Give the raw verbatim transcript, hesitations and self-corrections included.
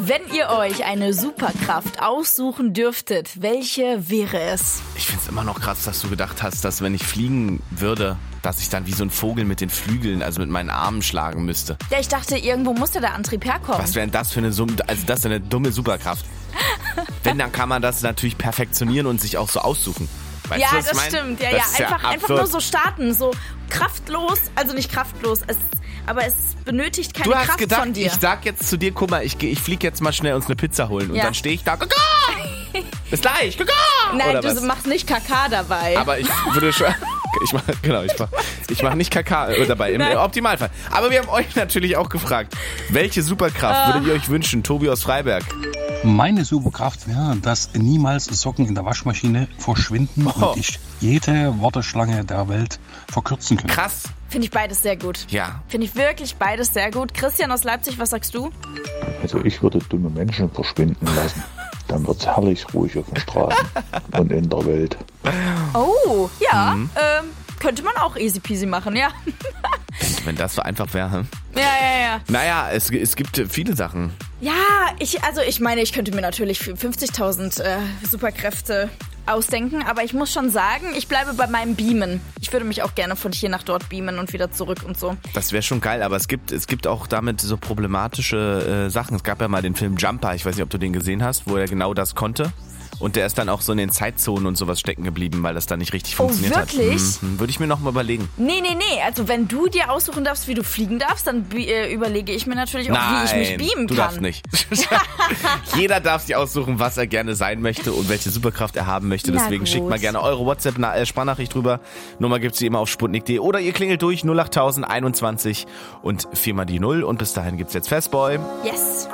Wenn ihr euch eine Superkraft aussuchen dürftet, welche wäre es? Ich find's immer noch krass, dass du gedacht hast, dass wenn ich fliegen würde, dass ich dann wie so ein Vogel mit den Flügeln, also mit meinen Armen schlagen müsste. Ja, ich dachte, irgendwo musste der Antrieb herkommen. Was wäre denn das für eine, Sum- also das ist eine dumme Superkraft? Wenn, dann kann man das natürlich perfektionieren und sich auch so aussuchen. Weißt ja, du, was das ich mein? stimmt. Ja, das ja, ist einfach, ja einfach nur so starten, so kraftlos, also nicht kraftlos, es, aber es benötigt keine Du hast Kraft gedacht, von dir. ich sag jetzt zu dir, guck mal, ich, geh- ich flieg jetzt mal schnell uns eine Pizza holen und Ja. dann stehe ich da, Kaka! Bis gleich, Kaka! Nein, Oder du was? machst nicht Kaka dabei. Aber ich würde schon... Ich mach, genau, ich mach, ich mach nicht Kaka dabei, im Nein. Optimalfall. Aber wir haben euch natürlich auch gefragt, welche Superkraft würdet ihr euch wünschen? Tobi aus Freiberg. Meine Superkraft wäre, dass niemals Socken in der Waschmaschine verschwinden Oh. und ich jede Warteschlange der Welt verkürzen kann. Krass. Finde ich beides sehr gut. Ja. Finde ich wirklich beides sehr gut. Christian aus Leipzig, was sagst du? Also ich würde dumme Menschen verschwinden lassen. Dann wird's herrlich ruhig auf den Straßen und in der Welt. Oh, ja, ähm, könnte man auch easy peasy machen, ja. Wenn das so einfach wäre. Hm? Ja, ja, ja. Naja, es, es gibt viele Sachen. Ja, ich, also ich meine, ich könnte mir natürlich fünfzigtausend äh, Superkräfte ausdenken, aber ich muss schon sagen, ich bleibe bei meinem Beamen. Ich würde mich auch gerne von hier nach dort beamen und wieder zurück und so. Das wäre schon geil, aber es gibt, es gibt auch damit so problematische äh, Sachen. Es gab ja mal den Film Jumper, ich weiß nicht, ob du den gesehen hast, wo er genau das konnte. Und der ist dann auch so in den Zeitzonen und sowas stecken geblieben, weil das dann nicht richtig funktioniert wirklich? hat. Mhm. Würde ich mir noch mal überlegen. Nee, nee, nee. Also wenn du dir aussuchen darfst, wie du fliegen darfst, dann äh, überlege ich mir natürlich auch, wie ich mich beamen du kann. darfst nicht. Jeder darf sich aussuchen, was er gerne sein möchte und welche Superkraft er haben möchte. Na Deswegen gut. schickt mal gerne eure WhatsApp-Sprachnachricht rüber. Nummer gibt's wie immer auf sputnik punkt de oder ihr klingelt durch null acht tausend einundzwanzig und viermal die Null. Und bis dahin gibt's jetzt Fastboy. Yes.